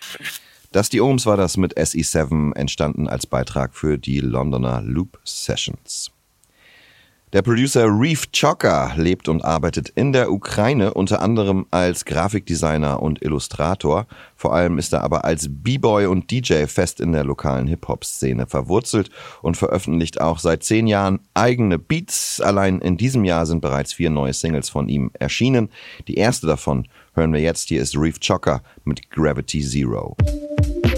Dusty Ohms war das mit SE7, entstanden als Beitrag für die Londoner Loop Sessions. Der Producer Reef Chocker lebt und arbeitet in der Ukraine, unter anderem als Grafikdesigner und Illustrator. Vor allem ist er aber als B-Boy und DJ fest in der lokalen Hip-Hop-Szene verwurzelt und veröffentlicht auch seit 10 Jahren eigene Beats. Allein in diesem Jahr sind bereits 4 neue Singles von ihm erschienen. Die erste davon hören wir jetzt. Hier ist Reef Chocker mit Gravity Zero.